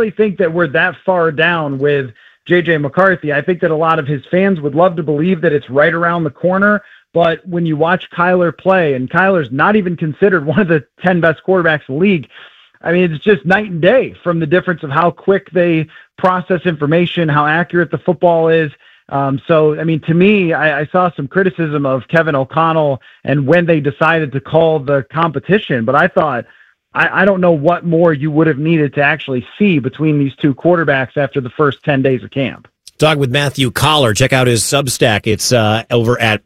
really think that we're that far down with J.J. McCarthy. I think that a lot of his fans would love to believe that it's right around the corner, but when you watch Kyler play, and Kyler's not even considered one of the 10 best quarterbacks in the league, I mean, it's just night and day from the difference of how quick they process information, how accurate the football is. So, I mean, to me, I saw some criticism of Kevin O'Connell and when they decided to call the competition, but I thought, I don't know what more you would have needed to actually see between these two quarterbacks after the first 10 days of camp. Talk with Matthew Collar. Check out his Substack. It's over at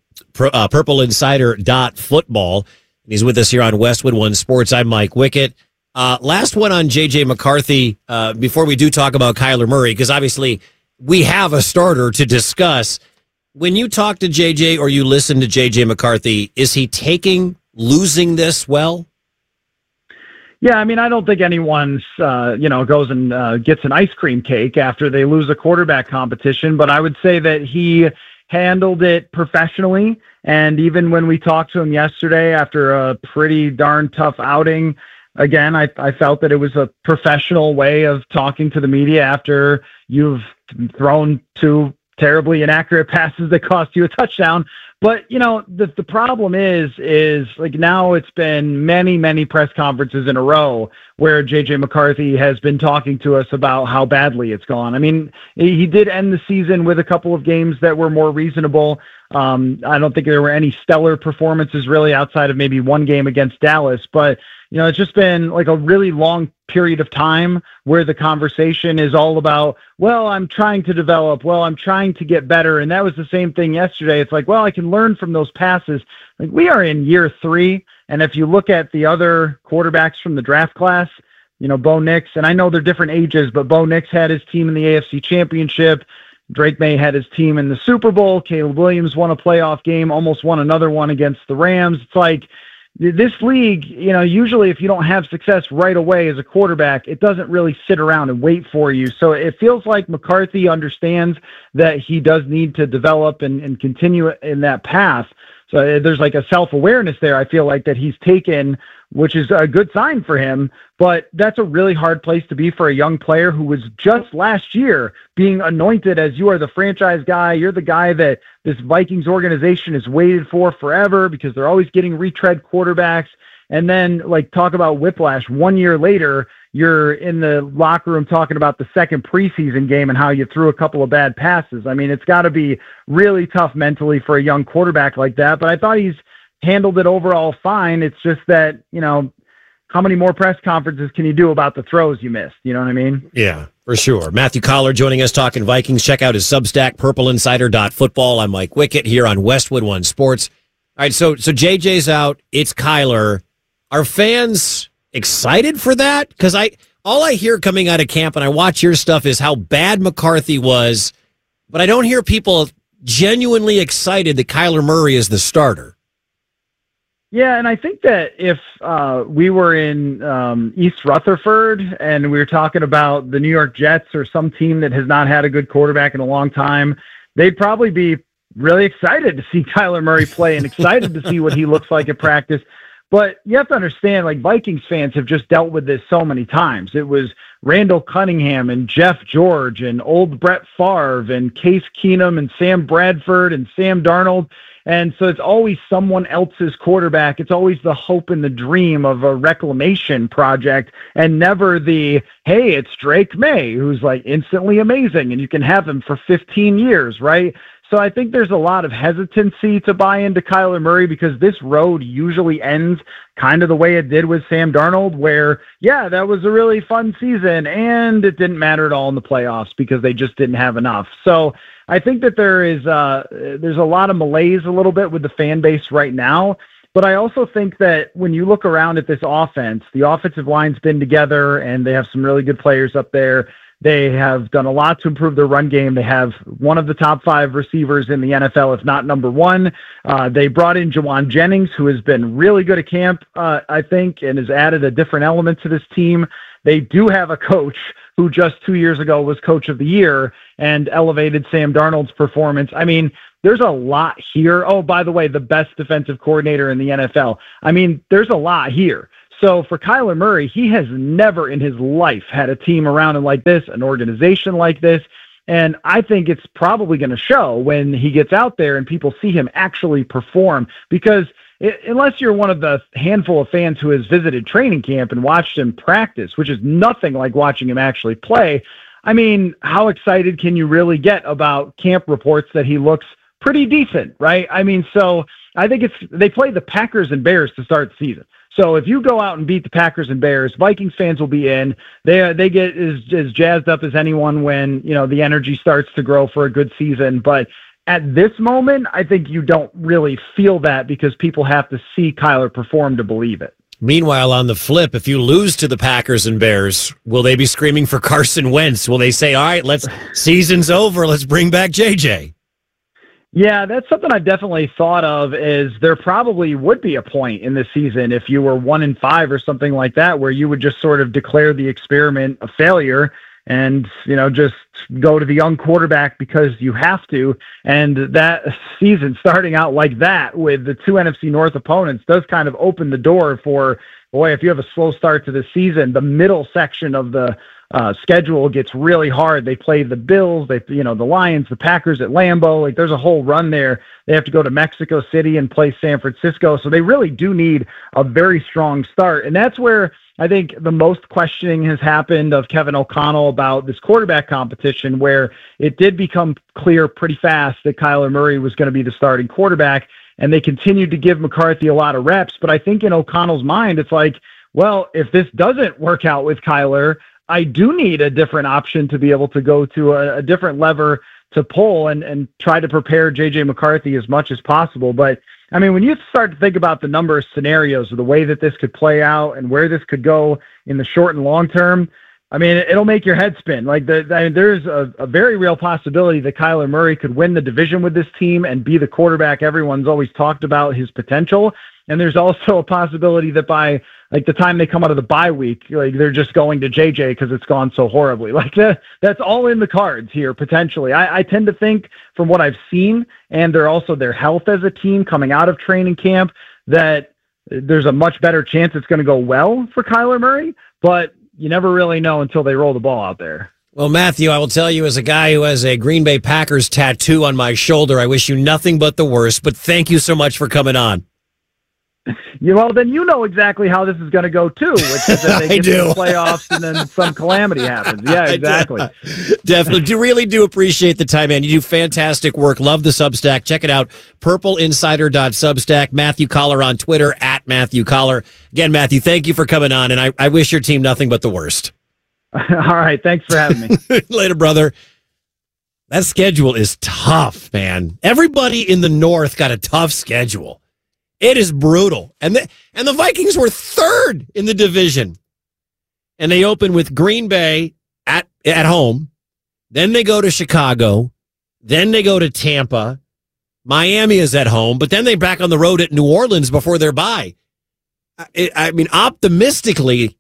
purpleinsider.football. He's with us here on Westwood One Sports. I'm Mike Wickett. Last one on J.J. McCarthy before we do talk about Kyler Murray, because obviously we have a starter to discuss. When you talk to J.J. or you listen to J.J. McCarthy, is he taking losing this well? Yeah, I mean, I don't think anyone's, goes and gets an ice cream cake after they lose a quarterback competition, but I would say that he handled it professionally. And even when we talked to him yesterday after a pretty darn tough outing, again, I felt that it was a professional way of talking to the media after you've thrown two terribly inaccurate passes that cost you a touchdown. But, the problem is like now it's been many, many press conferences in a row where J.J. McCarthy has been talking to us about how badly it's gone. I mean, he did end the season with a couple of games that were more reasonable. I don't think there were any stellar performances really outside of maybe one game against Dallas, but it's just been like a really long period of time where the conversation is all about, well, I'm trying to develop, well, I'm trying to get better. And that was the same thing yesterday. It's like, well, I can learn from those passes. Like, we are in year 3. And if you look at the other quarterbacks from the draft class, Bo Nix, and I know they're different ages, but Bo Nix had his team in the AFC Championship. Drake May had his team in the Super Bowl. Caleb Williams won a playoff game, almost won another one against the Rams. It's like, this league, usually if you don't have success right away as a quarterback, it doesn't really sit around and wait for you. So it feels like McCarthy understands that he does need to develop and continue in that path. So there's like a self-awareness there, I feel like, that he's taken, which is a good sign for him. But that's a really hard place to be for a young player who was just last year being anointed as you are the franchise guy. You're the guy that this Vikings organization has waited for forever because they're always getting retread quarterbacks. And then, like, talk about whiplash. 1 year later, you're in the locker room talking about the second preseason game and how you threw a couple of bad passes. I mean, it's got to be really tough mentally for a young quarterback like that. But I thought he's handled it overall fine. It's just that, how many more press conferences can you do about the throws you missed? You know what I mean? Yeah, for sure. Matthew Collar joining us talking Vikings. Check out his Substack, purpleinsider.football. I'm Mike Wickett here on Westwood One Sports. All right, so JJ's out. It's Kyler. Are fans excited for that? Because all I hear coming out of camp, and I watch your stuff, is how bad McCarthy was, but I don't hear people genuinely excited that Kyler Murray is the starter. Yeah, and I think that if we were in East Rutherford and we were talking about the New York Jets or some team that has not had a good quarterback in a long time, they'd probably be really excited to see Kyler Murray play and excited to see what he looks like at practice. But you have to understand, like, Vikings fans have just dealt with this so many times. It was Randall Cunningham and Jeff George and old Brett Favre and Case Keenum and Sam Bradford and Sam Darnold. And so it's always someone else's quarterback. It's always the hope and the dream of a reclamation project and never the, hey, it's Drake May, who's like instantly amazing and you can have him for 15 years, right? So I think there's a lot of hesitancy to buy into Kyler Murray because this road usually ends kind of the way it did with Sam Darnold, where, yeah, that was a really fun season and it didn't matter at all in the playoffs because they just didn't have enough. So I think that there's a lot of malaise a little bit with the fan base right now. But I also think that when you look around at this offense, the offensive line's been together and they have some really good players up there. They have done a lot to improve their run game. They have one of the top 5 receivers in the NFL, if not number 1. They brought in Jawan Jennings, who has been really good at camp, I think, and has added a different element to this team. They do have a coach who just 2 years ago was coach of the year and elevated Sam Darnold's performance. I mean, there's a lot here. Oh, by the way, the best defensive coordinator in the NFL. I mean, there's a lot here. So for Kyler Murray, he has never in his life had a team around him like this, an organization like this. And I think it's probably going to show when he gets out there and people see him actually perform, because unless you're one of the handful of fans who has visited training camp and watched him practice, which is nothing like watching him actually play, I mean, how excited can you really get about camp reports that he looks pretty decent, right? I mean, so I think they play the Packers and Bears to start the season. So if you go out and beat the Packers and Bears, Vikings fans will be in. They get as jazzed up as anyone when, the energy starts to grow for a good season. But at this moment, I think you don't really feel that because people have to see Kyler perform to believe it. Meanwhile, on the flip, if you lose to the Packers and Bears, will they be screaming for Carson Wentz? Will they say, all right, season's over, let's bring back JJ? Yeah, that's something I've definitely thought of, is there probably would be a point in this season if you were 1-5 or something like that, where you would just sort of declare the experiment a failure and, just go to the young quarterback because you have to. And that season starting out like that with the two NFC North opponents does kind of open the door for, boy, if you have a slow start to the season, the middle section of the schedule gets really hard. They play the Bills, the Lions, the Packers at Lambeau. Like, there's a whole run there. They have to go to Mexico City and play San Francisco. So they really do need a very strong start. And that's where I think the most questioning has happened of Kevin O'Connell about this quarterback competition, where it did become clear pretty fast that Kyler Murray was going to be the starting quarterback. And they continued to give McCarthy a lot of reps. But I think in O'Connell's mind, it's like, well, if this doesn't work out with Kyler, I do need a different option to be able to go to a different lever to pull and try to prepare J.J. McCarthy as much as possible. But, I mean, when you start to think about the number of scenarios of the way that this could play out and where this could go in the short and long term, I mean, it'll make your head spin. Like, there's a very real possibility that Kyler Murray could win the division with this team and be the quarterback everyone's always talked about his potential. And there's also a possibility that by the time they come out of the bye week, they're just going to JJ because it's gone so horribly. That's all in the cards here, potentially. I tend to think, from what I've seen, and their health as a team coming out of training camp, that there's a much better chance it's going to go well for Kyler Murray, but you never really know until they roll the ball out there. Well, Matthew, I will tell you, as a guy who has a Green Bay Packers tattoo on my shoulder, I wish you nothing but the worst, but thank you so much for coming on. Well, then you know exactly how this is going to go, too, which is that they get to the playoffs and then some calamity happens. Yeah, exactly. Definitely. Really do appreciate the time, man. You do fantastic work. Love the Substack. Check it out, purpleinsider.substack. Matthew Coller on Twitter, @Matthew Coller. Again, Matthew, thank you for coming on, and I wish your team nothing but the worst. All right. Thanks for having me. Later, brother. That schedule is tough, man. Everybody in the North got a tough schedule. It is brutal. And the Vikings were third in the division. And they open with Green Bay at home. Then they go to Chicago. Then they go to Tampa. Miami is at home. But then they're back on the road at New Orleans before their bye. I mean, optimistically,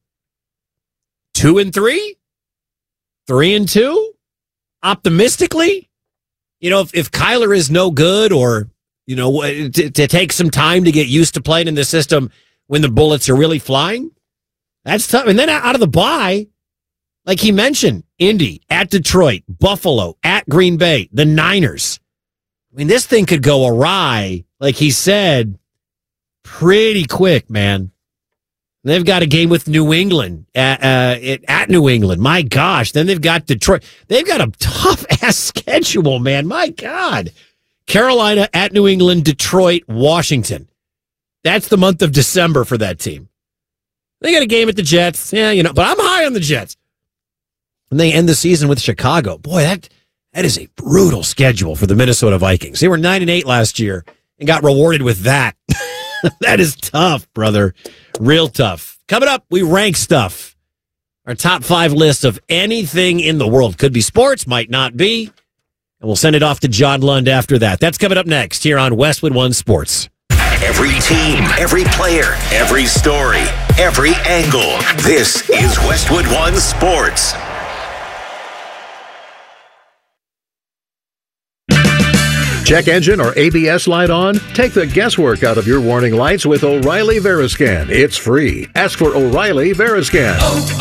2-3? 3-2? Optimistically? If Kyler is no good, or to take some time to get used to playing in the system when the bullets are really flying, that's tough. And then out of the bye, like he mentioned, Indy, at Detroit, Buffalo, at Green Bay, the Niners. I mean, this thing could go awry, like he said, pretty quick, man. They've got a game with New England at New England. My gosh. Then they've got Detroit. They've got a tough-ass schedule, man. My God. Carolina at New England, Detroit, Washington. That's the month of December for that team. They got a game at the Jets. Yeah, but I'm high on the Jets. And they end the season with Chicago. Boy, that is a brutal schedule for the Minnesota Vikings. They were 9-8 last year and got rewarded with that. That is tough, brother. Real tough. Coming up, we rank stuff. Our top 5 list of anything in the world. Could be sports, might not be. And we'll send it off to John Lund after that. That's coming up next here on Westwood One Sports. Every team, every player, every story, every angle. This is Westwood One Sports. Check engine or ABS light on? Take the guesswork out of your warning lights with O'Reilly Veriscan. It's free. Ask for O'Reilly Veriscan.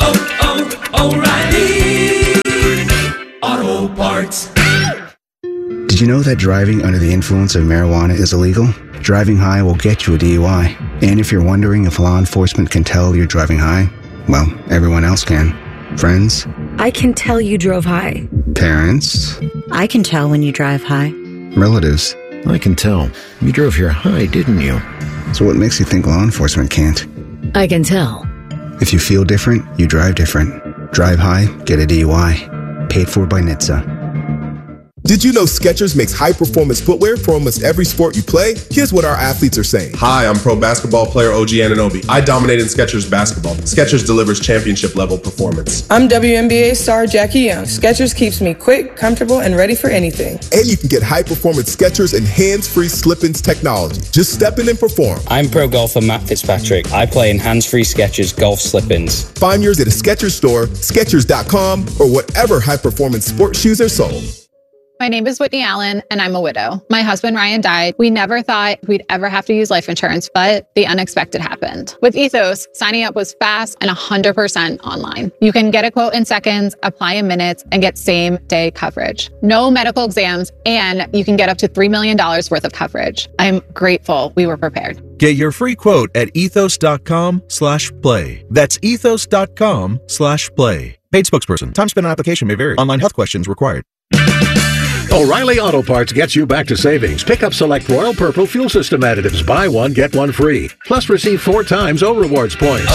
O'Reilly Auto Parts. Did you know that driving under the influence of marijuana is illegal? Driving high will get you a DUI. And if you're wondering if law enforcement can tell you're driving high, well, everyone else can. Friends? I can tell you drove high. Parents? I can tell when you drive high. Relatives? I can tell. You drove here high, didn't you? So what makes you think law enforcement can't? I can tell. If you feel different, you drive different. Drive high, get a DUI. Paid for by NHTSA. Did you know Skechers makes high-performance footwear for almost every sport you play? Here's what our athletes are saying. Hi, I'm pro basketball player OG Anunoby. I dominate in Skechers basketball. Skechers delivers championship-level performance. I'm WNBA star Jackie Young. Skechers keeps me quick, comfortable, and ready for anything. And you can get high-performance Skechers and hands-free slip-ins technology. Just step in and perform. I'm pro golfer Matt Fitzpatrick. I play in hands-free Skechers golf slip-ins. Find yours at a Skechers store, Skechers.com, or whatever high-performance sports shoes are sold. My name is Whitney Allen, and I'm a widow. My husband, Ryan, died. We never thought we'd ever have to use life insurance, but the unexpected happened. With Ethos, signing up was fast and 100% online. You can get a quote in seconds, apply in minutes, and get same-day coverage. No medical exams, and you can get up to $3 million worth of coverage. I'm grateful we were prepared. Get your free quote at ethos.com/play. That's ethos.com/play. Paid spokesperson. Time spent on application may vary. Online health questions required. O'Reilly Auto Parts gets you back to savings. Pick up select Royal Purple fuel system additives. Buy one, get one free. Plus receive 4 times O-Rewards points.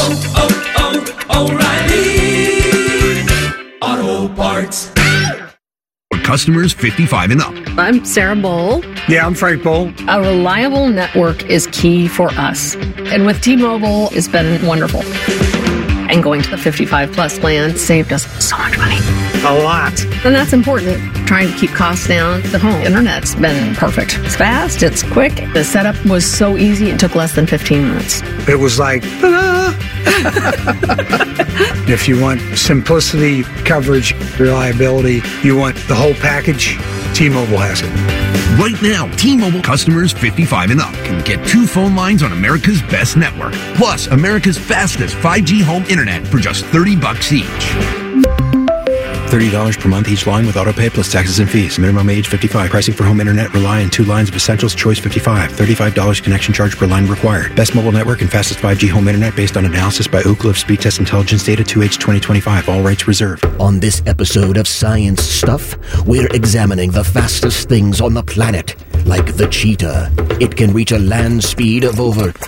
O'Reilly Auto Parts. For customers 55 and up. I'm Sarah Bowl. Yeah, I'm Frank Bowl. A reliable network is key for us. And with T-Mobile, it's been wonderful. And going to the 55 plus plan saved us so much money. A lot. And that's important. Trying to keep costs down. The home internet's been perfect. It's fast, it's quick. The setup was so easy, it took less than 15 minutes. It was like, ta-da! If you want simplicity, coverage, reliability, you want the whole package, T-Mobile has it. Right now, T-Mobile customers 55 and up can get 2 phone lines on America's best network, plus America's fastest 5G home internet for just $30 each. $30 per month each line with autopay plus taxes and fees. Minimum age 55. Pricing for home internet rely on 2 lines of Essentials Choice 55. $35 connection charge per line required. Best mobile network and fastest 5G home internet based on analysis by Ookla of Speed Test Intelligence data 2H 2025. All rights reserved. On this episode of Science Stuff, we're examining the fastest things on the planet. Like the cheetah. It can reach a land speed of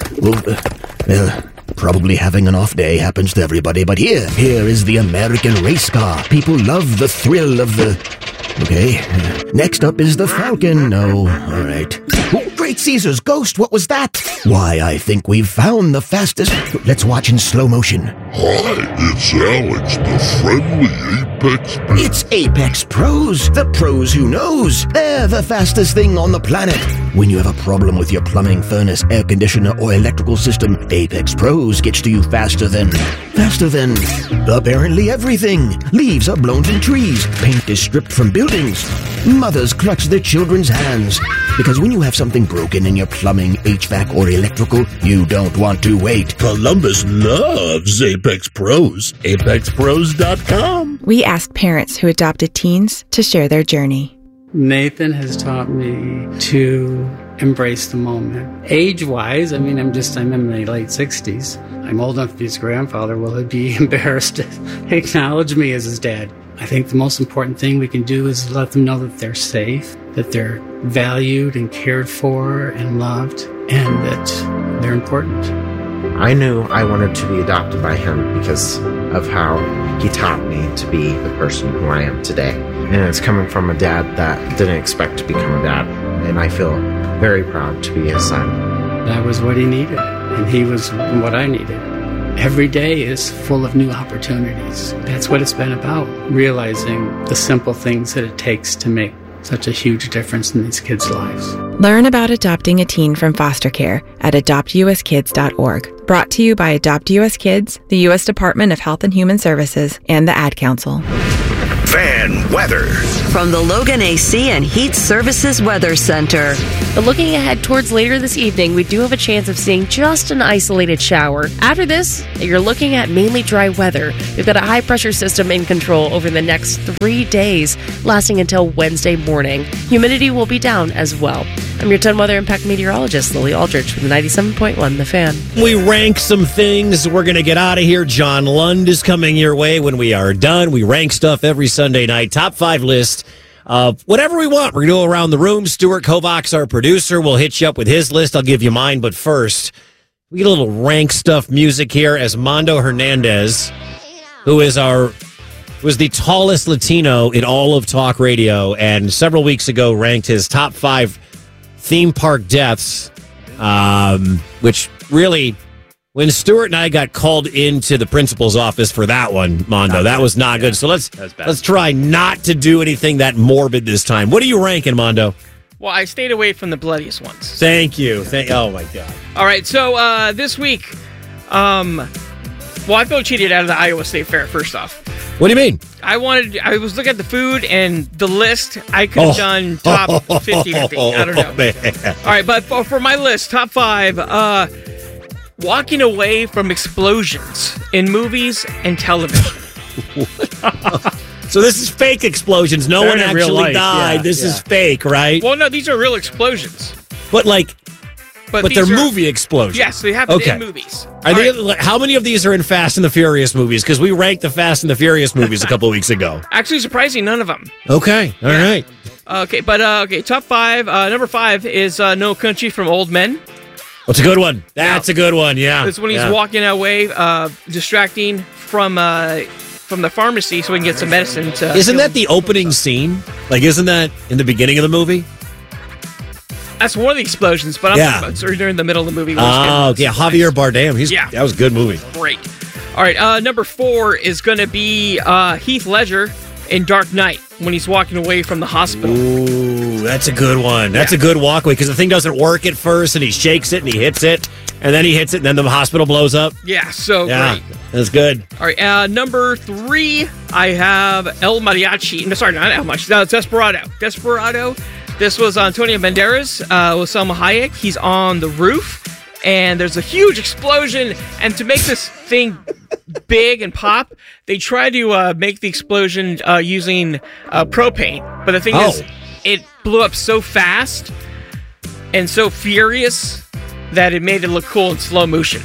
probably having an off day happens to everybody, but here is the American race car. People love the thrill of the... Okay. Next up is the Falcon. No, all right. Oh, Great Caesar's ghost, what was that? Why, I think we've found the fastest... Let's watch in slow motion. Hi, it's Alex, the friendly Apex... It's Apex Pros, the pros who knows. They're the fastest thing on the planet. When you have a problem with your plumbing, furnace, air conditioner, or electrical system, Apex Pros gets to you faster than apparently everything. Leaves are blown from trees. Paint is stripped from buildings. Mothers clutch their children's hands. Because when you have something broken in your plumbing, HVAC, or electrical, you don't want to wait. Columbus loves Apex Pros. ApexPros.com. We asked parents who adopted teens to share their journey. Nathan has taught me to embrace the moment. Age-wise, I'm in my late 60s. I'm old enough to be his grandfather. Will he be embarrassed to acknowledge me as his dad? I think the most important thing we can do is let them know that they're safe, that they're valued and cared for and loved, and that they're important. I knew I wanted to be adopted by him because of how he taught me to be the person who I am today. And it's coming from a dad that didn't expect to become a dad. And I feel very proud to be his son. That was what he needed, and he was what I needed. Every day is full of new opportunities. That's what it's been about, realizing the simple things that it takes to make such a huge difference in these kids' lives. Learn about adopting a teen from foster care at adoptuskids.org. Brought to you by Adopt US Kids, the U.S. Department of Health and Human Services, and the Ad Council. Fan and weather. From the Logan AC and Heat Services Weather Center. But looking ahead towards later this evening, we do have a chance of seeing just an isolated shower. After this, you're looking at mainly dry weather. We've got a high-pressure system in control over the next 3 days, lasting until Wednesday morning. Humidity will be down as well. I'm your 10 Weather Impact meteorologist, Lily Aldrich, from 97.1 The Fan. We rank some things. We're going to get out of here. John Lund is coming your way when we are done. We rank stuff every Sunday night. Top 5 list. Whatever we want. We're going to go around the room. Stuart Kovacs, our producer, will hit you up with his list. I'll give you mine. But first, we get a little rank stuff music here as Mondo Hernandez, who is was the tallest Latino in all of talk radio, and several weeks ago ranked his top 5 theme park deaths, which really, when Stuart and I got called into the principal's office for that one, Mondo, that was not good. So let's try not to do anything that morbid this time. What are you ranking, Mondo? Well, I stayed away from the bloodiest ones. Thank you. Oh, my God. All right, so this week, I felt cheated out of the Iowa State Fair, first off. What do you mean? I was looking at the food and the list. I could have done top 50-50. I don't know. Man. All right, but for my list, top 5, walking away from explosions in movies and television. So this is fake explosions. No one actually died. Yeah, this is fake, right? Well, no, these are real explosions. But they're movie explosions. Yes, they happen in movies. How many of these are in Fast and the Furious movies? Because we ranked the Fast and the Furious movies a couple weeks ago. Actually, surprising, none of them. Okay, all right. Okay, top 5. Number 5 is No Country for Old Men. That's a good one. That's a good one, yeah. It's when he's walking away, distracting from the pharmacy so he can get some medicine. Isn't that the opening scene? Isn't that in the beginning of the movie? That's one of the explosions, but I'm talking about during the middle of the movie. Javier Bardem. That was a good movie. Great. All right, number 4 is going to be Heath Ledger in Dark Knight when he's walking away from the hospital. Ooh, that's a good one. That's a good walkway because the thing doesn't work at first, and he shakes it and he hits it, and then he hits it, and then the hospital blows up. Yeah, great. That's good. All right, number 3, I have El Mariachi. No, sorry, not El Mariachi. No, it's Desperado. Desperado. This was Antonio Banderas with Salma Hayek. He's on the roof, and there's a huge explosion. And to make this thing big and pop, they try to make the explosion using propane. But the thing is, it blew up so fast and so furious that it made it look cool in slow motion.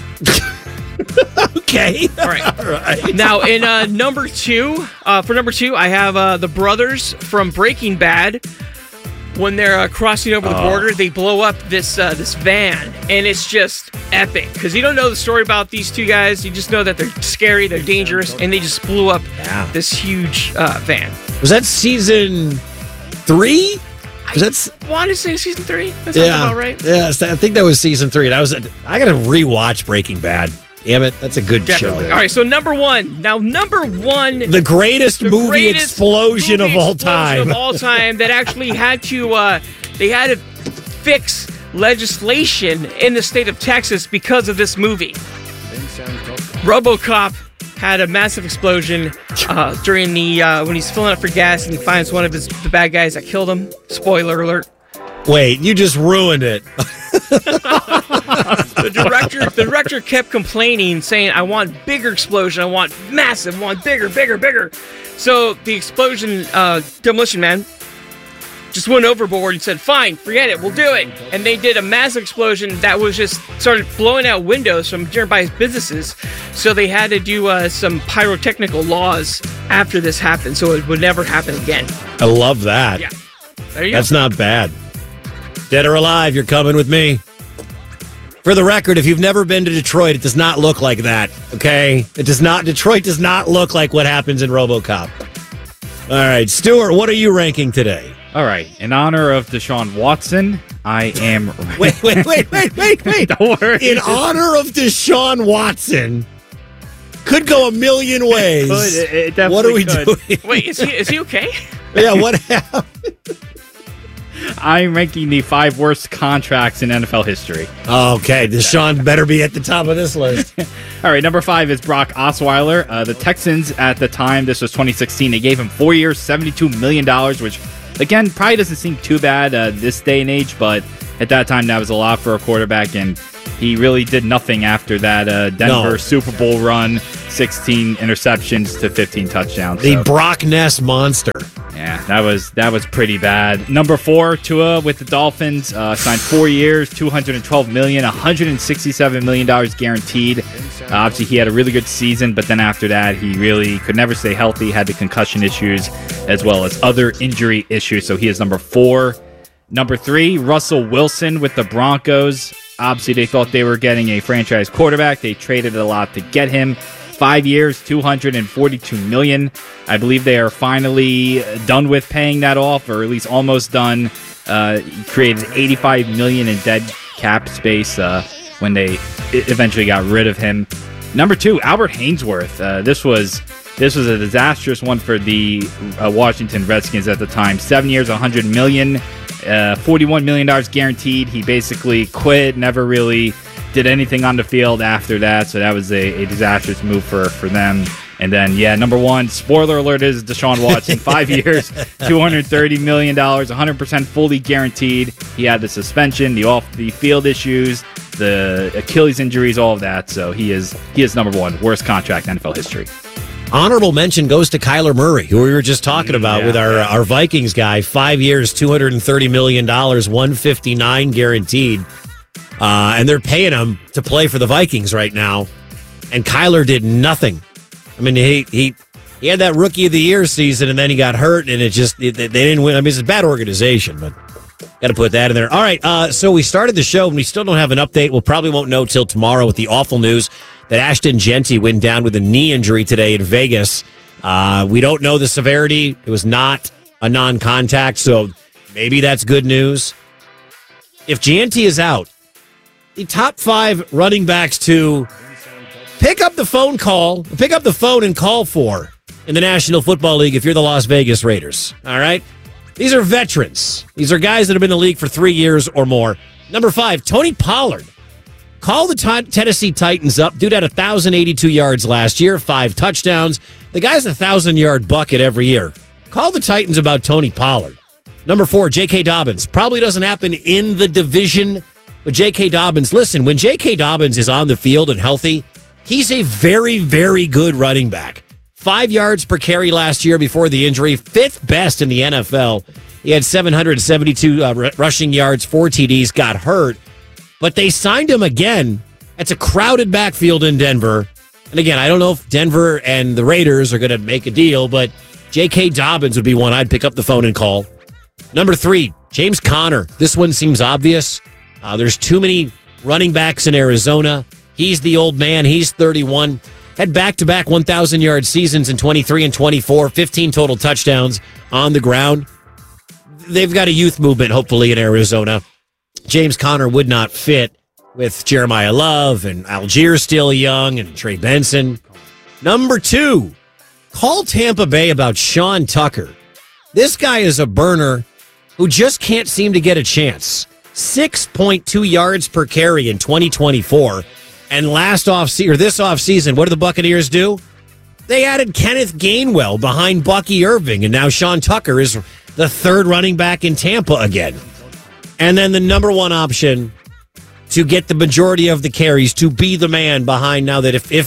Okay. All right. Now, in number 2, for number 2, I have the brothers from Breaking Bad. When they're crossing over the border, they blow up this van, and it's just epic. Because you don't know the story about these two guys. You just know that they're scary, they're dangerous, and they just blew up this huge van. Was that season 3? I want to say season 3. That sounds about right. Yeah, I think that was season 3. I got to rewatch Breaking Bad. Damn it, that's a good show. All right, so number 1. Now, number 1... The greatest movie explosion of all time. That actually had to... they had to fix legislation in the state of Texas because of this movie. RoboCop had a massive explosion during the... when he's filling up for gas and he finds one of the bad guys that killed him. Spoiler alert. Wait, you just ruined it. The director kept complaining, saying, I want bigger explosion, I want massive, I want bigger. So the explosion, Demolition Man just went overboard and said, fine, forget it, we'll do it. And they did a massive explosion that was just started blowing out windows from nearby businesses. So they had to do some pyrotechnical laws after this happened, so it would never happen again. I love that. Yeah. There you go. That's not bad. Dead or alive, you're coming with me. For the record, if you've never been to Detroit, it does not look like that, okay? Detroit does not look like what happens in RoboCop. All right, Stuart, what are you ranking today? All right, in honor of Deshaun Watson, I am... Wait. Don't worry. In honor of Deshaun Watson, could go a million ways. It definitely what are we could. doing? Wait, is he okay? Yeah, what happened? I'm ranking the 5 worst contracts in NFL history. Okay, Deshaun better be at the top of this list. All right, number 5 is Brock Osweiler. The Texans at the time, this was 2016, they gave him 4 years, $72 million, which, again, probably doesn't seem too bad this day and age, but at that time, that was a lot for a quarterback, and he really did nothing after that Denver Super Bowl run, 16 interceptions to 15 touchdowns. The Brock Ness monster. Yeah, that was pretty bad. Number 4, Tua with the Dolphins, signed 4 years, $212 million, $167 million guaranteed. Obviously, he had a really good season, but then after that, he really could never stay healthy, had the concussion issues, as well as other injury issues, so he is number 4. Number 3, Russell Wilson with the Broncos. Obviously, they thought they were getting a franchise quarterback. They traded a lot to get him. 5 years, $242 million. I believe they are finally done with paying that off, or at least almost done. He created $85 million in dead cap space when they eventually got rid of him. Number 2, Albert Hainsworth. This was a disastrous one for the Washington Redskins at the time. 7 years, $100 million. $41 million guaranteed. He basically quit, never really did anything on the field after that, so that was a disastrous move for them. And then, number 1, spoiler alert, is Deshaun Watson. 5 years, $230 million, 100% fully guaranteed. He had the suspension, the off-the-field issues, the Achilles injuries, all of that, so he is number 1, worst contract in NFL history. Honorable mention goes to Kyler Murray, who we were just talking about with our Vikings guy. 5 years, $230 million, $159 guaranteed. And they're paying him to play for the Vikings right now. And Kyler did nothing. I mean, he had that Rookie of the Year season, and then he got hurt, and they didn't win. I mean, it's a bad organization, but got to put that in there. All right, so we started the show, and we still don't have an update. We'll probably won't know till tomorrow with the awful news that Ashton Jeanty went down with a knee injury today in Vegas. We don't know the severity. It was not a non-contact, so maybe that's good news. If Jeanty is out, the top 5 running backs to pick up the phone and call for in the National Football League if you're the Las Vegas Raiders. All right? These are veterans. These are guys that have been in the league for 3 years or more. Number 5, Tony Pollard. Call the Tennessee Titans up. Dude had 1,082 yards last year, 5 touchdowns. The guy's a 1,000-yard bucket every year. Call the Titans about Tony Pollard. Number 4, J.K. Dobbins. Probably doesn't happen in the division, but J.K. Dobbins, listen, when J.K. Dobbins is on the field and healthy, he's a very, very good running back. 5 yards per carry last year before the injury, 5th best in the NFL. He had 772 rushing yards, 4 TDs, got hurt. But they signed him again. It's a crowded backfield in Denver. And again, I don't know if Denver and the Raiders are going to make a deal, but J.K. Dobbins would be one I'd pick up the phone and call. Number 3, James Conner. This one seems obvious. There's too many running backs in Arizona. He's the old man. He's 31. Had back-to-back 1,000-yard seasons in 23 and 24, 15 total touchdowns on the ground. They've got a youth movement, hopefully, in Arizona. James Conner would not fit with Jeremiah Love and Algier still young and Trey Benson. Number 2, call Tampa Bay about Sean Tucker. This guy is a burner who just can't seem to get a chance. 6.2 yards per carry in 2024. And this offseason, what did the Buccaneers do? They added Kenneth Gainwell behind Bucky Irving, and now Sean Tucker is the 3rd running back in Tampa again. And then the number 1 option to get the majority of the carries, to be the man behind now that if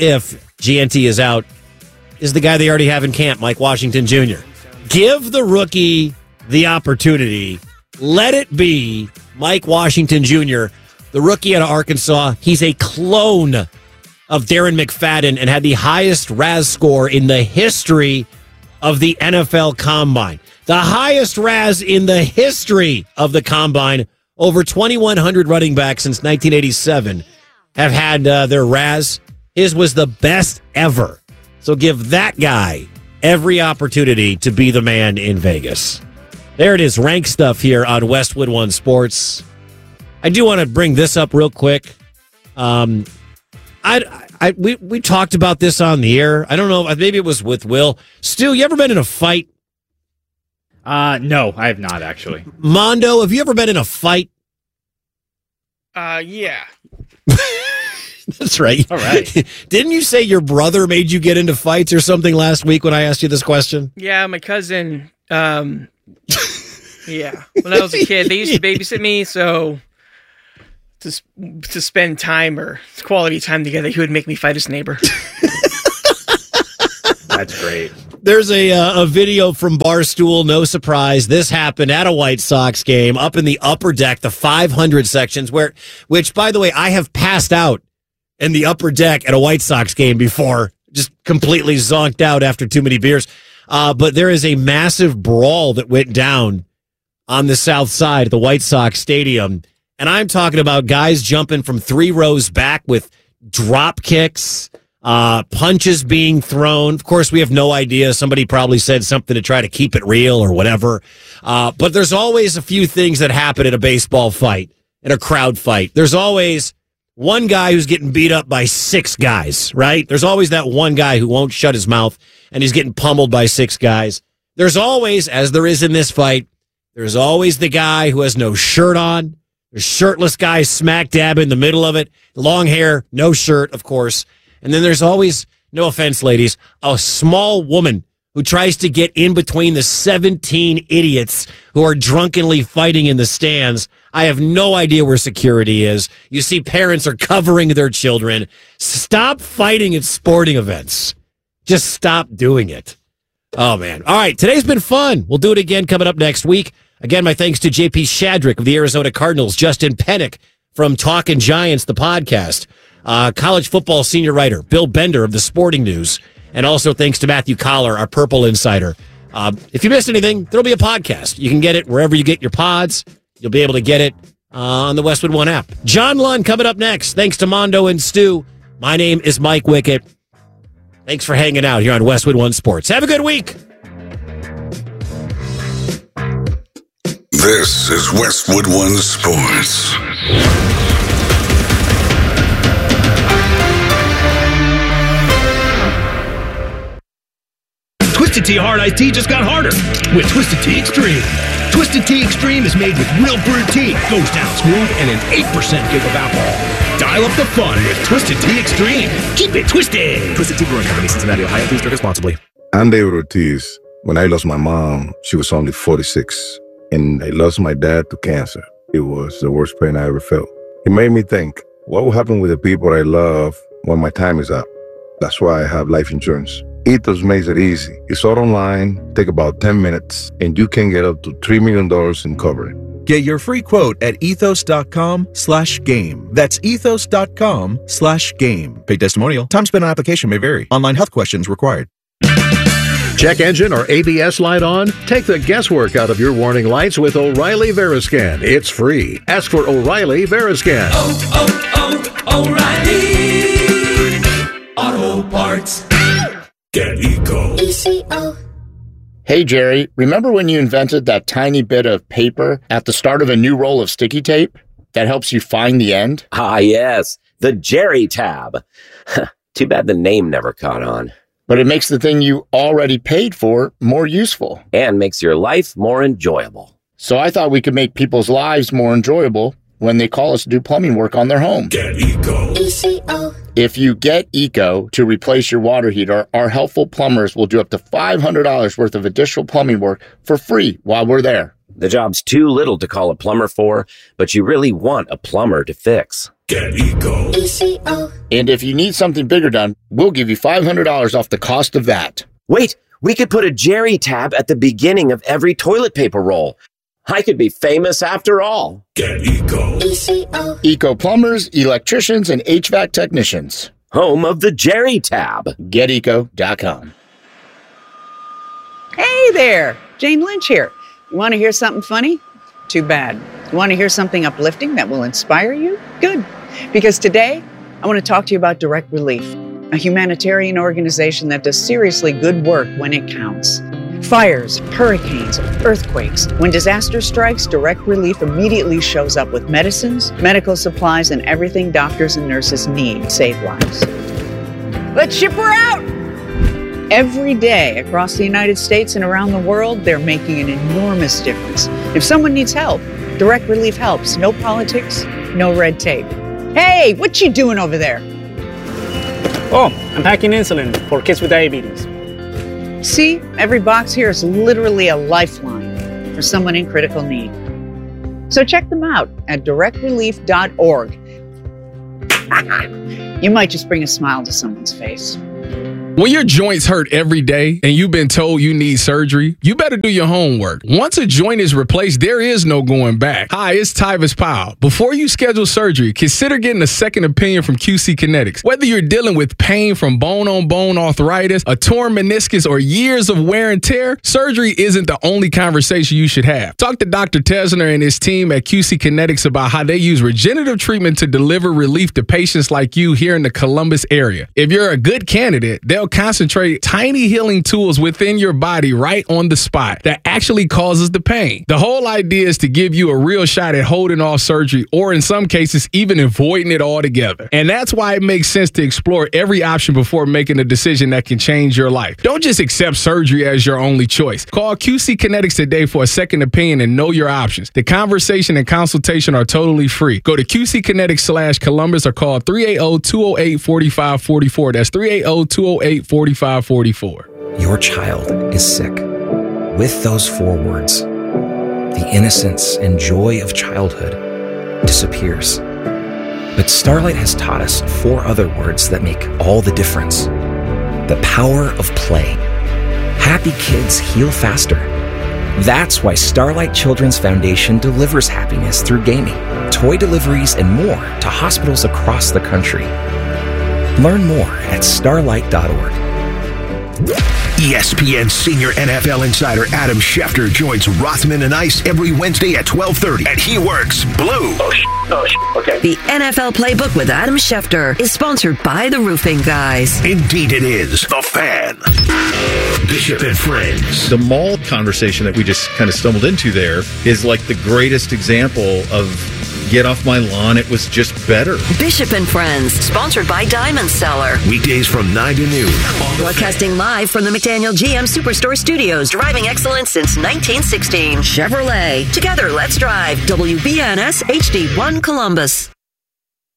GNT is out, is the guy they already have in camp, Mike Washington Jr. Give the rookie the opportunity. Let it be Mike Washington Jr., the rookie out of Arkansas. He's a clone of Darren McFadden and had the highest RAS score in the history of the NFL Combine. The highest RAS in the history of the Combine. Over 2,100 running backs since 1987 have had their RAS. His was the best ever. So give that guy every opportunity to be the man in Vegas. There it is, rank stuff here on Westwood One Sports. I do want to bring this up real quick. We talked about this on the air. I don't know, maybe it was with Will. Stu, you ever been in a fight No, I have not, actually. Mondo, have you ever been in a fight? Yeah. That's right. All right. Didn't you say your brother made you get into fights or something last week when I asked you this question? Yeah, my cousin. Yeah, when I was a kid, they used to babysit me, so to spend time or quality time together, he would make me fight his neighbor. That's great. There's a video from Barstool. No surprise. This happened at a White Sox game up in the upper deck, the 500 sections, which, by the way, I have passed out in the upper deck at a White Sox game before, just completely zonked out after too many beers. But there is a massive brawl that went down on the south side of the White Sox stadium. And I'm talking about guys jumping from 3 rows back with drop kicks, punches being thrown. Of course, we have no idea. Somebody probably said something to try to keep it real or whatever. But there's always a few things that happen at a baseball fight, in a crowd fight. There's always one guy who's getting beat up by 6 guys, right? There's always that one guy who won't shut his mouth and he's getting pummeled by 6 guys. There's always, as there is in this fight, there's always the guy who has no shirt on. There's shirtless guy smack dab in the middle of it. Long hair, no shirt, of course. And then there's always, no offense, ladies, a small woman who tries to get in between the 17 idiots who are drunkenly fighting in the stands. I have no idea where security is. You see parents are covering their children. Stop fighting at sporting events. Just stop doing it. Oh, man. All right, today's been fun. We'll do it again coming up next week. Again, my thanks to JP Shadrick of the Arizona Cardinals, Justin Pennick from Talkin' Giants, the podcast, college football senior writer Bill Bender of the Sporting News, and also thanks to Matthew Collar, our Purple Insider. If you missed anything, there'll be a podcast. You can get it wherever you get your pods. You'll be able to get it on the Westwood One app. John Lund coming up next. Thanks to Mondo and Stu. My name is Mike Wickett. Thanks for hanging out here on Westwood One Sports. Have a good week. This is Westwood One Sports. Twisted Tea Hard Iced Tea just got harder with Twisted Tea Extreme. Twisted Tea Extreme is made with real brewed tea, goes down smooth, and an 8% give of alcohol. Dial up the fun with Twisted Tea Extreme. Keep it twisted. Twisted Tea Brewing Company, Cincinnati, Ohio. Please drink responsibly. I'm David Ortiz. When I lost my mom, she was only 46. And I lost my dad to cancer. It was the worst pain I ever felt. It made me think, what will happen with the people I love when my time is up? That's why I have life insurance. Ethos makes it easy. It's all online, take about 10 minutes, and you can get up to $3 million in coverage. Get your free quote at ethos.com/game. That's ethos.com/game. Paid testimonial. Time spent on application may vary. Online health questions required. Check engine or ABS light on? Take the guesswork out of your warning lights with O'Reilly Veriscan. It's free. Ask for O'Reilly Veriscan. O'Reilly Auto Parts. Get Eco. Hey, Jerry, remember when you invented that tiny bit of paper at the start of a new roll of sticky tape that helps you find the end? Ah, yes. The Jerry tab. Too bad the name never caught on. But it makes the thing you already paid for more useful. And makes your life more enjoyable. So I thought we could make people's lives more enjoyable when they call us to do plumbing work on their home. Get Eco. ECO. If you get Eco to replace your water heater, our helpful plumbers will do up to $500 worth of additional plumbing work for free while we're there. The job's too little to call a plumber for, but you really want a plumber to fix. Get Eco. ECO. And if you need something bigger done, we'll give you $500 off the cost of that. Wait, we could put a Jerry tab at the beginning of every toilet paper roll. I could be famous after all. Get Eco. ECO. Eco plumbers, electricians, and HVAC technicians. Home of the Jerry tab. GetEco.com. Hey there, Jane Lynch here. You want to hear something funny? Too bad. You want to hear something uplifting that will inspire you? Good. Because today, I want to talk to you about Direct Relief, a humanitarian organization that does seriously good work when it counts. Fires, hurricanes, earthquakes. When disaster strikes, Direct Relief immediately shows up with medicines, medical supplies, and everything doctors and nurses need to save lives. Let's ship her out! Every day across the United States and around the world, they're making an enormous difference. If someone needs help, Direct Relief helps. No politics, no red tape. Hey, what you doing over there? Oh, I'm packing insulin for kids with diabetes. See, every box here is literally a lifeline for someone in critical need. So check them out at directrelief.org. You might just bring a smile to someone's face. When your joints hurt every day and you've been told you need surgery, you better do your homework. Once a joint is replaced, there is no going back. Hi, it's Tyvis Powell. Before you schedule surgery, consider getting a second opinion from QC Kinetics. Whether you're dealing with pain from bone-on-bone arthritis, a torn meniscus, or years of wear and tear, surgery isn't the only conversation you should have. Talk to Dr. Tesner and his team at QC Kinetics about how they use regenerative treatment to deliver relief to patients like you here in the Columbus area. If you're a good candidate, they'll concentrate tiny healing tools within your body right on the spot that actually causes the pain. The whole idea is to give you a real shot at holding off surgery, or in some cases, even avoiding it altogether. And that's why it makes sense to explore every option before making a decision that can change your life. Don't just accept surgery as your only choice. Call QC Kinetics today for a second opinion and know your options. The conversation and consultation are totally free. Go to QCkinetics/Columbus or call 380-208-4544. That's 380-208-4544. Your child is sick. With those 4 words, the innocence and joy of childhood disappears. But Starlight has taught us 4 other words that make all the difference. The power of play. Happy kids heal faster. That's why Starlight Children's Foundation delivers happiness through gaming, toy deliveries, and more to hospitals across the country. Learn more at starlight.org. ESPN senior NFL insider Adam Schefter joins Rothman and Ice every Wednesday at 12:30, and he works blue. Okay. The NFL Playbook with Adam Schefter is sponsored by the Roofing Guys. Indeed it is. The Fan. Bishop and Friends. The mall conversation that we just kind of stumbled into there is like the greatest example of get off my lawn, it was just better. Bishop and Friends, sponsored by Diamond Seller. Weekdays from 9 to noon. Broadcasting live from the McDaniel GM Superstore Studios, driving excellence since 1916. Chevrolet. Together, let's drive. WBNS HD1 Columbus.